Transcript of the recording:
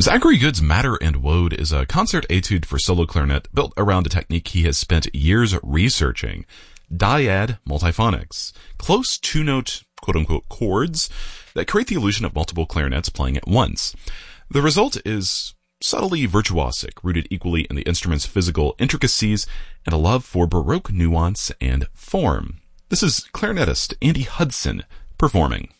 Zachary Good's Matter and Woad is a concert etude for solo clarinet built around a technique he has spent years researching: dyad multiphonics, close two-note quote-unquote chords that create the illusion of multiple clarinets playing at once. The result is subtly virtuosic, rooted equally in the instrument's physical intricacies and a love for Baroque nuance and form. This is clarinetist Andy Hudson performing.